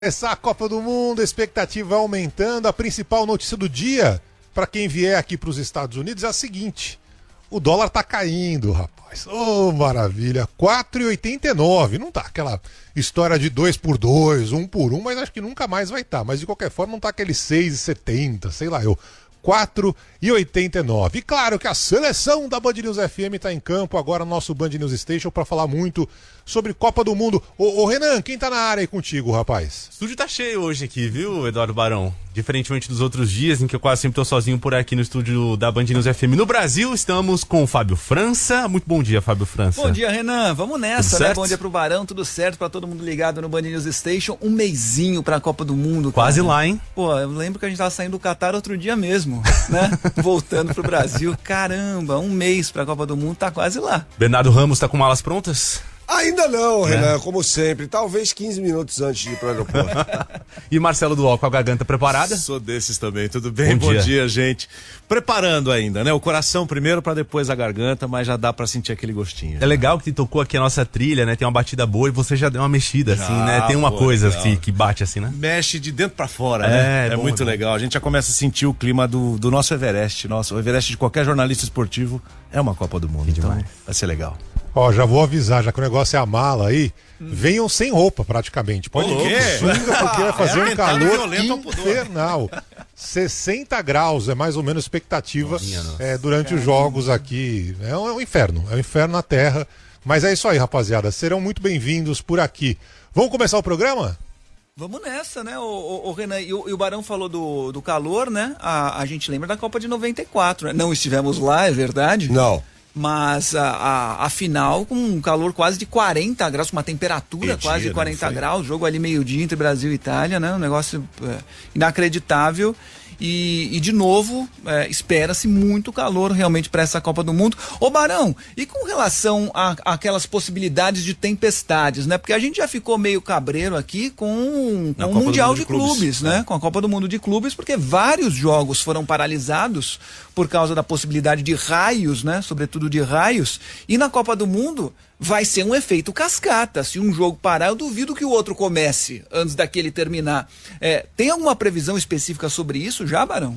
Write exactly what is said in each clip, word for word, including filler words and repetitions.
Essa Copa do Mundo, expectativa aumentando. A principal notícia do dia, para quem vier aqui para os Estados Unidos, é a seguinte: o dólar tá caindo, rapaz. Oh, maravilha. quatro reais e oitenta e nove. Não tá aquela história de dois por dois, um por um, mas acho que nunca mais vai estar. Tá. Mas de qualquer forma, não tá aquele seis reais e setenta, sei lá eu. quatro reais e oitenta e nove. E claro que a seleção da Band News F M está em campo agora no nosso Band News Station para falar muito sobre Copa do Mundo. Ô, ô Renan, quem tá na área aí contigo, rapaz? O estúdio tá cheio hoje aqui, viu, Eduardo Barão? Diferentemente dos outros dias em que eu quase sempre tô sozinho por aqui no estúdio da Band News F M. No Brasil, estamos com o Fábio França. Muito bom dia, Fábio França. Bom dia, Renan. Vamos nessa, né? Bom dia pro Barão, tudo certo pra todo mundo ligado no Band News Station. Um mêsinho pra Copa do Mundo. Quase cara. lá, hein? Pô, eu lembro que a gente tava saindo do Catar outro dia mesmo, né? Voltando pro Brasil. Caramba, um mês pra Copa do Mundo, tá quase lá. Bernardo Ramos tá com malas prontas? Ainda não, Renan, é. como sempre. Talvez quinze minutos antes de ir pro aeroporto. E Marcelo Duó, com a garganta preparada? Sou desses também, tudo bem? Bom, Bom dia. dia, gente. Preparando ainda, né? O coração primeiro pra depois a garganta, mas já dá pra sentir aquele gostinho. É legal que tocou aqui a nossa trilha, né? Tem uma batida boa e você já deu uma mexida, já, assim, né? Tem uma pô, coisa que, que bate assim, né? Mexe de dentro pra fora, é, né? É, bom, muito é legal. A gente já começa a sentir o clima do, do nosso Everest. Nosso, o Everest de qualquer jornalista esportivo é uma Copa do Mundo. Que então demais. Vai ser legal. Ó, já vou avisar, já que o negócio é a mala aí, hum. venham sem roupa praticamente. Pode ir de sunga, porque vai fazer um calor infernal. sessenta graus é mais ou menos a expectativa é, durante os jogos aqui. É um, é um inferno, é um inferno na Terra. Mas é isso aí, rapaziada. Serão muito bem-vindos por aqui. Vamos começar o programa? Vamos nessa, né, o, o, o Renan? E o, e o Barão falou do, do calor, né? A, a gente lembra da Copa de noventa e quatro, né? Não estivemos lá, é verdade? Não. Mas a, a, a final com um calor quase de quarenta graus, com uma temperatura que quase dia, de quarenta graus, jogo ali meio-dia entre Brasil e Itália, né? Um negócio é, inacreditável. E, e de novo, é, espera-se muito calor realmente para essa Copa do Mundo. Ô Barão, e com relação a, a aquelas possibilidades de tempestades, né? Porque a gente já ficou meio cabreiro aqui com, com o Mundial de Clubes, clubes, né? É. Com a Copa do Mundo de Clubes, porque vários jogos foram paralisados por causa da possibilidade de raios, né? Sobretudo de raios. E na Copa do Mundo vai ser um efeito cascata. Se um jogo parar, eu duvido que o outro comece antes daquele terminar. É, tem alguma previsão específica sobre isso já, Barão?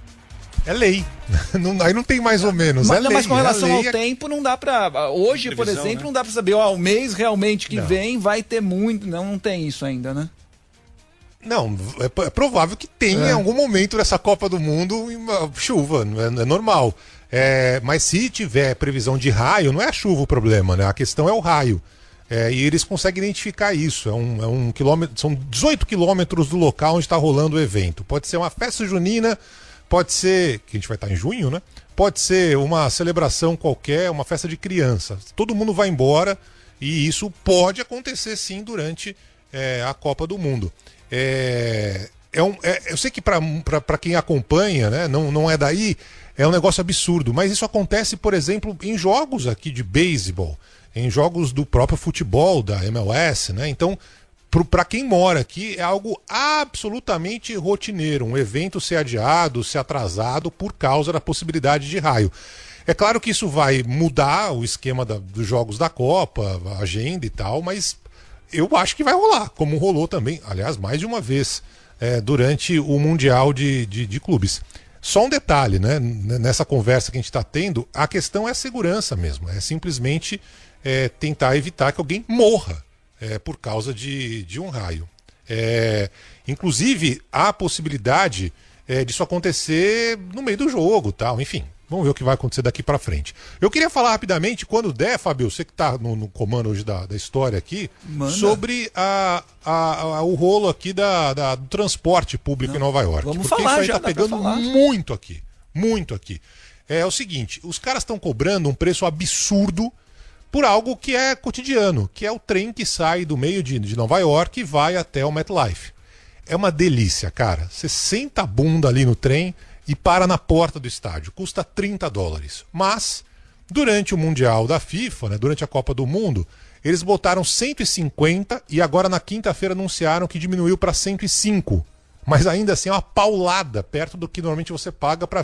É lei. Não, aí não tem mais ou menos. Mas, é não, lei, mas com relação é ao lei, tempo, não dá pra. Hoje, previsão, por exemplo, né? não dá pra saber. Ó, o mês realmente que não. vem vai ter muito. Não, não tem isso ainda, né? Não, é, é provável que tenha é. em algum momento dessa Copa do Mundo uma chuva, é, é normal. É, mas se tiver previsão de raio, não é a chuva o problema, né? A questão é o raio. É, e eles conseguem identificar isso. É um, é um quilômetro, são dezoito quilômetros do local onde está rolando o evento. Pode ser uma festa junina, pode ser, que a gente vai estar em junho, né? Pode ser uma celebração qualquer, uma festa de criança. Todo mundo vai embora e isso pode acontecer sim durante é, a Copa do Mundo. É, é um, é, eu sei que para quem acompanha, né, não, não é daí, é um negócio absurdo, mas isso acontece, por exemplo, em jogos aqui de beisebol, em jogos do próprio futebol, da M L S, né? Então, para quem mora aqui, é algo absolutamente rotineiro, um evento ser adiado, ser atrasado por causa da possibilidade de raio. É claro que isso vai mudar o esquema da, dos jogos da Copa, a agenda e tal, mas eu acho que vai rolar, como rolou também, aliás, mais de uma vez, é, durante o Mundial de, de, de Clubes. Só um detalhe, né? Nessa conversa que a gente está tendo, a questão é a segurança mesmo, é simplesmente é, tentar evitar que alguém morra é, por causa de, de um raio. É, inclusive, há a possibilidade é, disso acontecer no meio do jogo, tal, enfim. Vamos ver o que vai acontecer daqui para frente. Eu queria falar rapidamente, quando der, Fábio, você que está no, no comando hoje da, da história aqui, Manda. sobre a, a, a, o rolo aqui da, da, do transporte público Não, em Nova York. Vamos porque falar, isso aí já está pegando muito aqui, muito aqui. É, é o seguinte, os caras estão cobrando um preço absurdo por algo que é cotidiano, que é o trem que sai do meio de, de Nova York e vai até o MetLife. É uma delícia, cara. Você senta a bunda ali no trem e para na porta do estádio. Custa trinta dólares. Mas, durante o Mundial da FIFA, né, durante a Copa do Mundo, eles botaram cento e cinquenta e agora na quinta-feira anunciaram que diminuiu para cento e cinco. Mas ainda assim é uma paulada perto do que normalmente você paga para